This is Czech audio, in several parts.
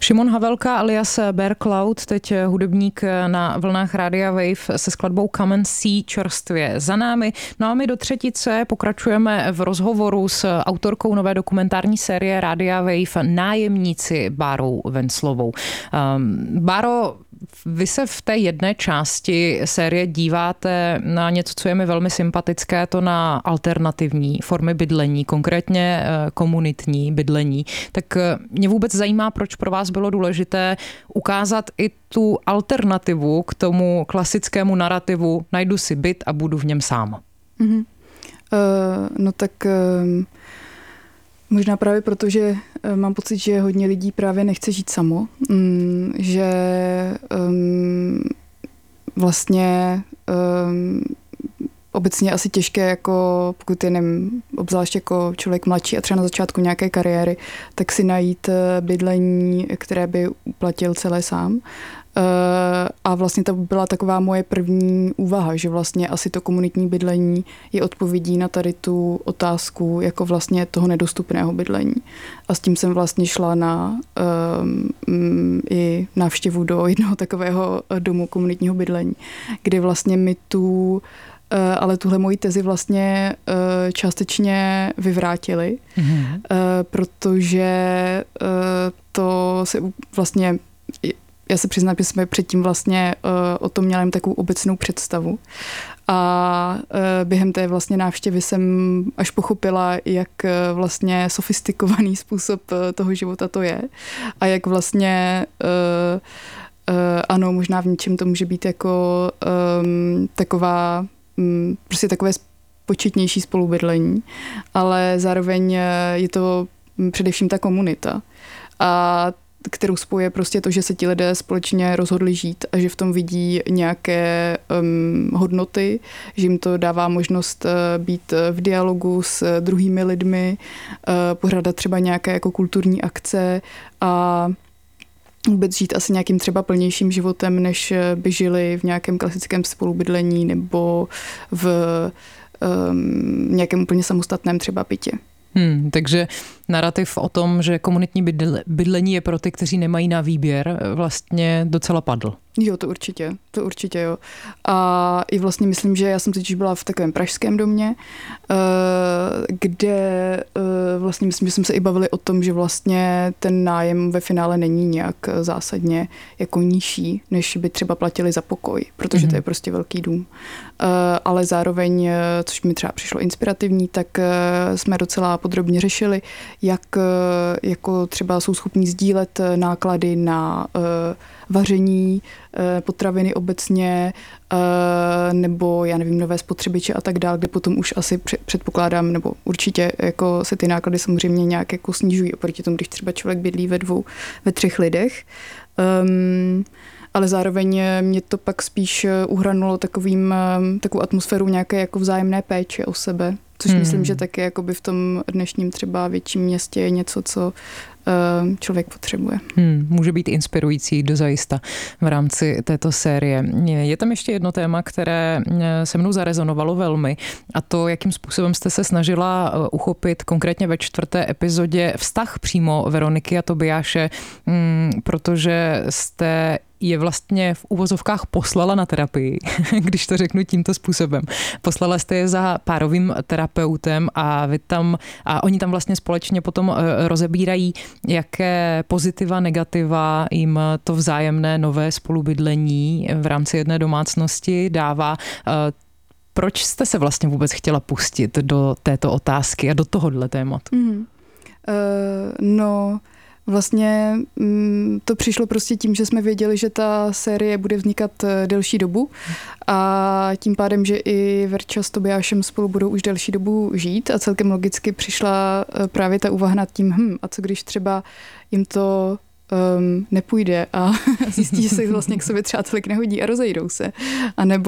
Šimon Havelka alias Bear Cloud, teď hudebník na vlnách Rádia Wave se skladbou Come and See čerstvě za námi. No a my do třetice pokračujeme v rozhovoru s autorkou nové dokumentární série Rádia Wave Nájemníci Bárou Venclovou. Báro, vy se v té jedné části série díváte na něco, co je mi velmi sympatické, to na alternativní formy bydlení, konkrétně komunitní bydlení. Tak mě vůbec zajímá, proč pro vás bylo důležité ukázat i tu alternativu k tomu klasickému narrativu najdu si byt a budu v něm sám. Mm-hmm. Možná právě proto, že mám pocit, že hodně lidí právě nechce žít samo, že vlastně obecně asi těžké, jako pokud je obzvlášť jako člověk mladší a třeba na začátku nějaké kariéry, tak si najít bydlení, které by uplatil celé sám. A vlastně to byla taková moje první úvaha, že vlastně asi to komunitní bydlení je odpovědí na tady tu otázku jako vlastně toho nedostupného bydlení. A s tím jsem vlastně šla na i návštěvu do jednoho takového domu komunitního bydlení, kdy vlastně mi ale tuhle moji tezi vlastně částečně vyvrátili, protože to se vlastně, já se přiznám, že jsme předtím vlastně o tom měli takovou obecnou představu. A během té vlastně návštěvy jsem až pochopila, jak vlastně sofistikovaný způsob toho života to je a jak vlastně ano, možná v něčem to může být jako prostě takové početnější spolubydlení, ale zároveň je to především ta komunita, a kterou spojuje prostě to, že se ti lidé společně rozhodli žít a že v tom vidí nějaké hodnoty, že jim to dává možnost být v dialogu s druhými lidmi, pořádat třeba nějaké jako kulturní akce a vůbec žít asi nějakým třeba plnějším životem, než by žili v nějakém klasickém spolubydlení nebo v nějakém úplně samostatném třeba bytě. Takže narrativ o tom, že komunitní bydlení je pro ty, kteří nemají na výběr, vlastně docela padl. Jo, to určitě jo. A i vlastně myslím, že já jsem teď byla v takovém pražském domě, kde vlastně myslím, že jsme se i bavili o tom, že vlastně ten nájem ve finále není nějak zásadně jako nižší, než by třeba platili za pokoj, protože to je prostě velký dům. Ale zároveň, což mi třeba přišlo inspirativní, tak jsme docela podrobně řešili, jak jako třeba jsou schopní sdílet náklady na vaření, potraviny obecně, nebo já nevím, nové spotřebiče a tak dále, kde potom už asi předpokládám, nebo určitě jako se ty náklady samozřejmě nějak jako snižují oproti tomu, když třeba člověk bydlí ve 3 lidech. Ale zároveň mě to pak spíš uhranulo takovou atmosféru nějaké jako vzájemné péče o sebe, což myslím, že taky jakoby v tom dnešním třeba větším městě je něco, co člověk potřebuje. Může být inspirující dozajista v rámci této série. Je tam ještě jedno téma, které se mnou zarezonovalo velmi, a to, jakým způsobem jste se snažila uchopit konkrétně ve 4. epizodě vztah přímo Veroniky a Tobiáše, protože jste je vlastně v uvozovkách poslala na terapii, když to řeknu tímto způsobem. Poslala jste je za párovým terapeutem a oni tam vlastně společně potom rozebírají, jaké pozitiva, negativa jim to vzájemné nové spolubydlení v rámci jedné domácnosti dává. Proč jste se vlastně vůbec chtěla pustit do této otázky a do tohohle tématu? Vlastně to přišlo prostě tím, že jsme věděli, že ta série bude vznikat delší dobu a tím pádem, že i Verča s Tobiášem spolu budou už delší dobu žít a celkem logicky přišla právě ta úvaha nad tím, a co když třeba jim to nepůjde a zjistí, že se vlastně k sobě třeba tolik nehodí a rozejdou se. A nebo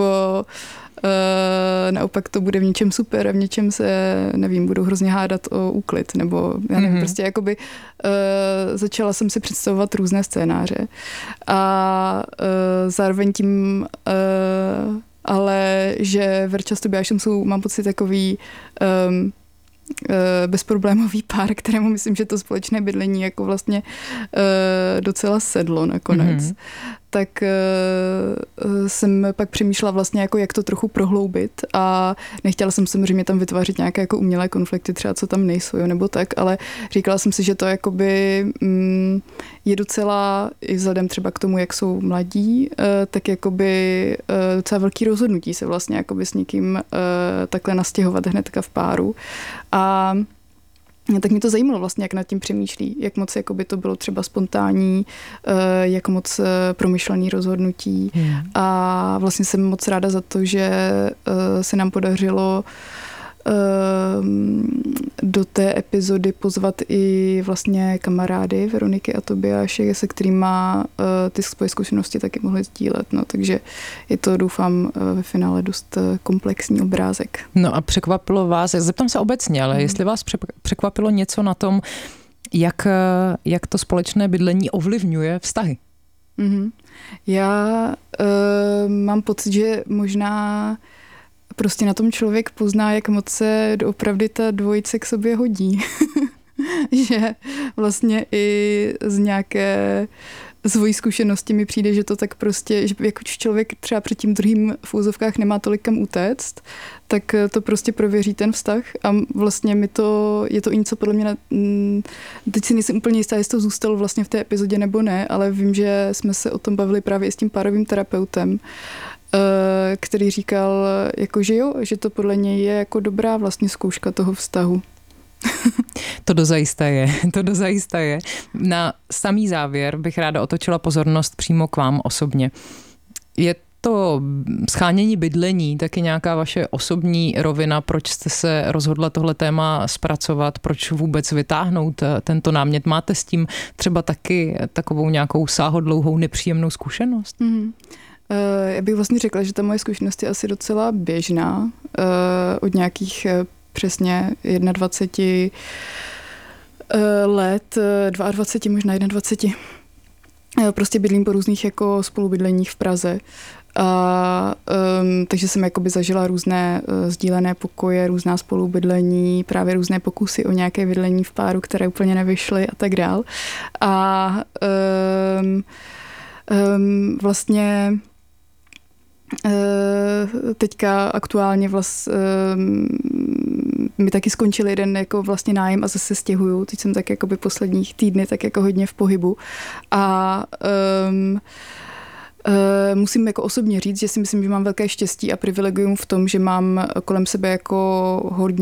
naopak to bude v něčem super a v něčem se, nevím, budou hrozně hádat o úklid, nebo já nevím, prostě jakoby začala jsem si představovat různé scénáře a zároveň tím ale že Verča s Tobiášem jsou, mám pocit, takový bezproblémový pár, kterému myslím, že to společné bydlení jako vlastně docela sedlo nakonec. Tak jsem pak přemýšlela vlastně jako jak to trochu prohloubit a nechtěla jsem samozřejmě tam vytvářet nějaké jako umělé konflikty, třeba co tam nejsou, jo, nebo tak, ale říkala jsem si, že to jakoby je docela, i vzhledem třeba k tomu, jak jsou mladí, tak jakoby docela velký rozhodnutí se vlastně jakoby s někým takhle nastěhovat hnedka v páru. A tak mě to zajímalo vlastně, jak nad tím přemýšlí, jak moc jakoby to bylo třeba spontánní, jak moc promyšlený rozhodnutí. A vlastně jsem moc ráda za to, že se nám podařilo do té epizody pozvat i vlastně kamarády Veroniky a Tobiáše, se kterýma ty svoje zkušenosti taky mohly sdílet. No, takže je to, doufám, ve finále dost komplexní obrázek. No a překvapilo vás, zeptám se obecně, ale jestli vás překvapilo něco na tom, jak to společné bydlení ovlivňuje vztahy? Já mám pocit, že možná prostě na tom člověk pozná, jak moc se doopravdy ta dvojice k sobě hodí. Že vlastně i z nějaké svojí zkušenosti mi přijde, že to tak prostě, že jako člověk třeba před tím druhým v úzovkách nemá tolik kam utéct, tak to prostě prověří ten vztah a vlastně je to i něco podle mě, teď si nejsem úplně jistá, jestli to zůstalo vlastně v té epizodě nebo ne, ale vím, že jsme se o tom bavili právě i s tím párovým terapeutem, který říkal, jako, že jo, že to podle něj je jako dobrá vlastně zkouška toho vztahu. To dozajista je. Na samý závěr bych ráda otočila pozornost přímo k vám osobně. Je to shánění bydlení taky nějaká vaše osobní rovina, proč jste se rozhodla tohle téma zpracovat, proč vůbec vytáhnout tento námět? Máte s tím třeba taky takovou nějakou sáhodlouhou nepříjemnou zkušenost? Já bych vlastně řekla, že ta moje zkušenost je asi docela běžná. Od nějakých přesně 21 let, 22, možná 21. Prostě bydlím po různých jako spolubydleních v Praze. Takže jsem jakoby zažila různé sdílené pokoje, různá spolubydlení, právě různé pokusy o nějaké bydlení v páru, které úplně nevyšly a tak dál. A vlastně teďka aktuálně mi taky skončil jeden jako vlastně nájem a zase stěhuju. Teď jsem tak jakoby posledních týdny tak jako hodně v pohybu a musím jako osobně říct, že si myslím, že mám velké štěstí a privilegium v tom, že mám kolem sebe jako hodně